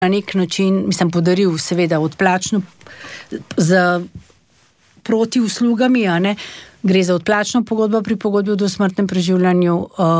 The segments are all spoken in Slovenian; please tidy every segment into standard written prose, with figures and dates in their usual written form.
na nek način, podaril seveda odplačno proti uslugami, a ne, gre za odplačno pogodbo pri pogodbi o dosmrtnem preživljanju,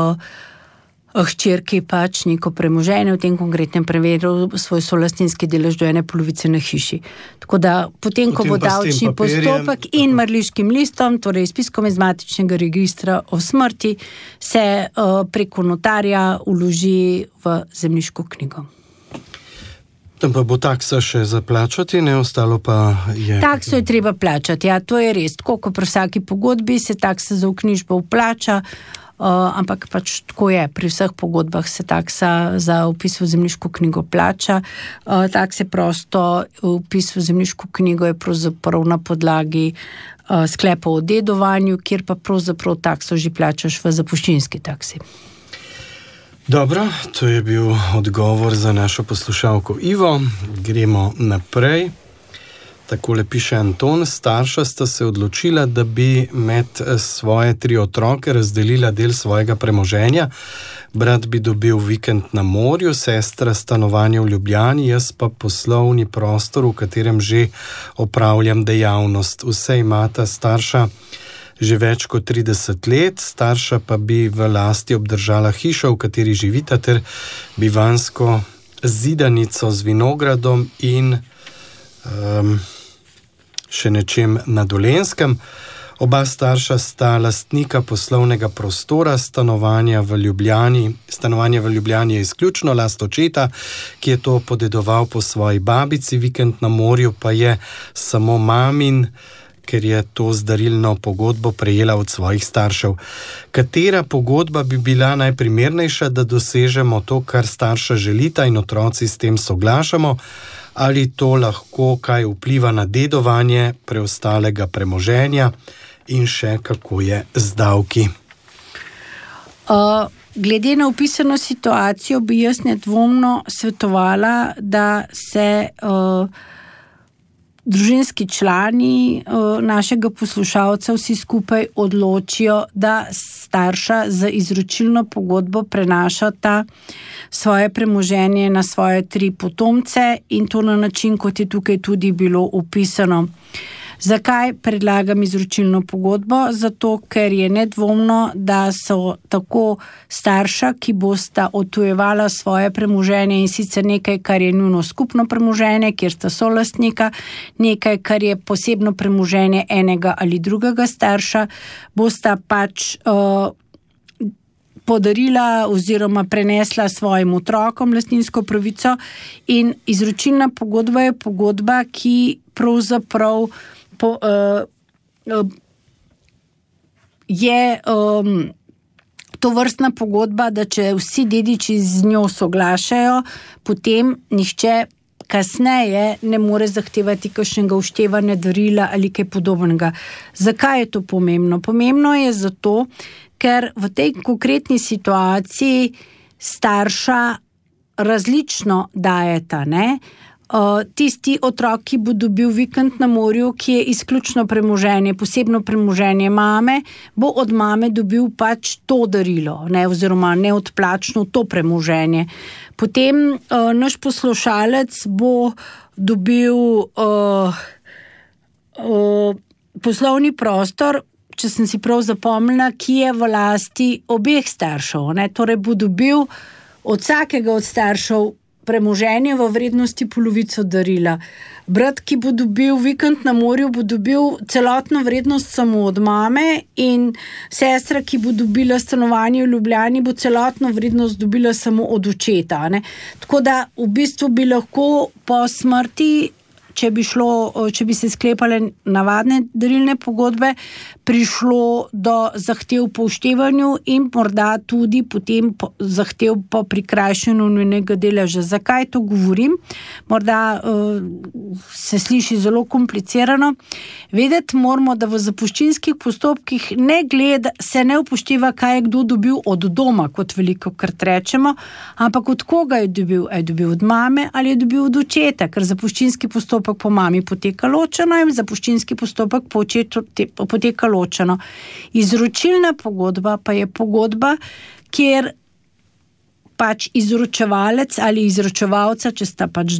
hčerki pač neko premoženje, v tem konkretnem primeru svoj solastninski delež do 1/2 na hiši. Tako da potem ko bo davčni postopek in mrliškim listom, torej izpiskom iz matičnega registra o smrti, se preko notarja vloži v zemljiško knjigo. Tam pa bo taksa še za plačati, ne, ostalo pa je... Takso je treba plačati, ja, to je res. Tako kot pri vsaki pogodbi se taksa za vknjižbo vplača, ampak pač tako je, pri vseh pogodbah se taksa za vpis v zemljiško knjigo plača. Takse prosto vpis v zemljiško knjigo je pravzaprav na podlagi sklepa o dedovanju, kjer pa pravzaprav takso že plačaš v zapuščinski taksi. Dobro, to je bil odgovor za našo poslušalko Ivo. Gremo naprej. Takole piše Anton: starša sta se odločila, da bi med svoje 3 otroke razdelila del svojega premoženja. Brat bi dobil vikend na morju, sestra stanovanje v Ljubljani, jaz pa poslovni prostor, v katerem že opravljam dejavnost. Vse imata starša že več kot 30 let, starša pa bi v lasti obdržala hišo, v kateri živita, ter bivansko zidanico z vinogradom in še nečem na Dolenjskem. Oba starša sta lastnika poslovnega prostora, stanovanja v Ljubljani. Stanovanje v Ljubljani je izključno last očeta, ki je to podedoval po svoji babici, vikend na morju pa je samo mamin, ker je to z darilno pogodbo prejela od svojih staršev. Katera pogodba bi bila najprimernejša, da dosežemo to, kar starša želita in otroci s tem soglašamo? Ali to lahko kaj vpliva na dedovanje preostalega premoženja in še kako je z davki? Glede na opisano situacijo bi jaz nedvomno svetovala, da se družinski člani našega poslušalca vsi skupaj odločijo, da starša z izročilno pogodbo prenašata svoje premoženje na svoje 3 potomce in to na način, kot je tukaj tudi bilo opisano. Zakaj predlagam izročilno pogodbo? Zato, ker je nedvomno, da so tako starša, ki bosta odtujevala svoje premoženje in sicer nekaj, kar je njuno skupno premoženje, kjer sta solastnika, nekaj, kar je posebno premoženje enega ali drugega starša, bosta pač podarila oziroma prenesla svojim otrokom lastninsko pravico in izročilna pogodba je pogodba, ki pravzaprav je to vrstna pogodba, da če vsi dediči z njo soglašajo, potem nihče kasneje ne more zahtevati kakšnega vštevanja darila ali kaj podobnega. Zakaj je to pomembno? Pomembno je zato, ker v tej konkretni situaciji starša različno dajeta, ne? Tisti otrok, ki bo dobil vikend na morju, ki je izključno premoženje, posebno premoženje mame, bo od mame dobil pač to darilo, ne, oziroma neodplačno to premoženje. Potem naš poslušalec bo dobil poslovni prostor, če sem si prav zapomnila, ki je v lasti obeh staršev, ne, torej bo dobil od vsakega od staršev premoženje v vrednosti polovico darila. Brat, ki bo dobil vikend na morju, bo dobil celotno vrednost samo od mame in sestra, ki bo dobila stanovanje v Ljubljani, bo celotno vrednost dobila samo od očeta, ne. Tako da v bistvu bi lahko po smrti, če bi se sklepale navadne darilne pogodbe, prišlo do zahtev po vštevanju in morda tudi potem zahtev po prikrajšanju njunega deleža. Zakaj to govorim? Morda se sliši zelo komplicirano. Vedeti moramo, da v zapuščinskih postopkih se ne upošteva, kaj je kdo dobil od doma, kot velikokrat rečemo, ampak od koga je dobil? Je dobil od mame ali je dobil od očeta? Ker zapuščinski postopek po mami poteka ločeno in zapuščinski postopek po očetu poteka ločeno. Izročilna pogodba pa je pogodba, kjer pač izročevalec ali izročevalca, če sta pač